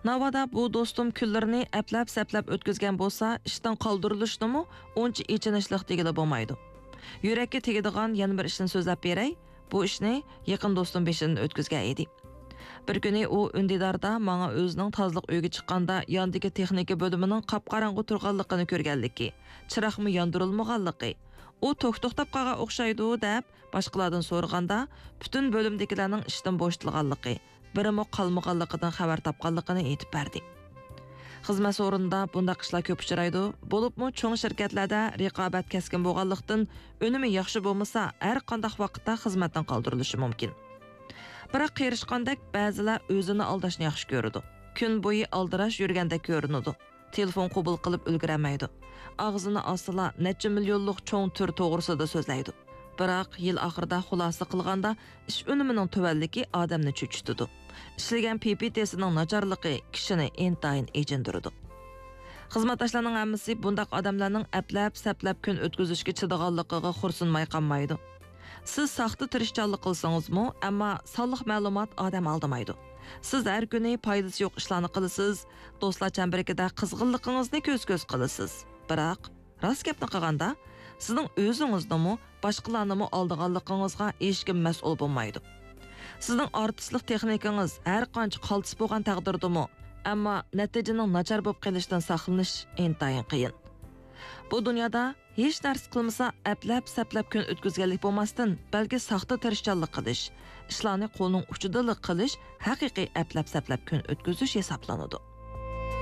Navada bu dostum kunlarini əpləb-səpləb ötküzgən bolsa, işdən qaldırılışdımı, onca içinişlik degili bo'lmaydi. Yurakka tegadigan yana bir ishni so'zlab beray. Bu ishni yaqin do'stim beshidan o'tkazgan edi. Bir kuni u Undidarda menga o'zining tozliq uyga chiqqanda yondagi texnika bo'limining qop-qorong'i turganligini ko'rganligi, chiroqmi yondirilmaganligi, u to'xtab qolgan o'xshaydi deb boshqalardan so'raganda, butun bo'limdagilarning ishdan bo'shatilganligi, birimi qolmaganligidan xabar topganligini aytib berdi. Xizmat o'rinida bundaq ishlar ko'p uchraydi. Bo'libmi cho'ng shirkatlarda raqobat keskin bo'lganlikdan unumi yaxshi bo'lmasa, har qanday vaqtda xizmatdan qoldirilishi mumkin. Biroq qirishqandek ba'zilar o'zini aldashni yaxshi ko'radi. Kun bo'yi aldirash yurgandek ko'rinadi. Telefon qabul qilib ulgurmaydi. Og'zini ostila necha millionlik cho'ng tur to'g'risida so'zlaydi. Biroq yil oxirida xulosa qilganda ish unumining tuvanligi odamni cho'chitadi. Ishlagan PPT'sining nacharligi kishini intayin ejindiradi. Xizmatdoshlarning hammasi bundaq odamlarning aplab-saplab kun o'tkazishga chidaganligiga xursandmay qolmaydi. Siz saxta tirishchanlik qilsangizmi, ammo sonliq ma'lumot odam aldamaydi. Siz har kuni foydasi yo'q ishlarni qilasiz, do'stlar chambarigida qizg'inligingizni ko'z-ko'z qilasiz. Biroq rost gapni qilganda, sizning o'zingizni boshqalarni oldiganligingizga hech kim mas'ul bo'lmaydi. Sizning artistlik texnikangiz har qancha qaltis bo'lgan taqdirdami, ammo natijaning nachar bo'lib qolishidan saqlanish intayin qiyin. Bu dunyoda hech narsa qilmasa, aplab-saplab kun o'tkazganlik bo'lmasdan, balki saxta tirishchanlik qilish, ishlarni qo'lning uchida qilish haqiqiy aplab-saplab kun o'tkazish hisoblanadi.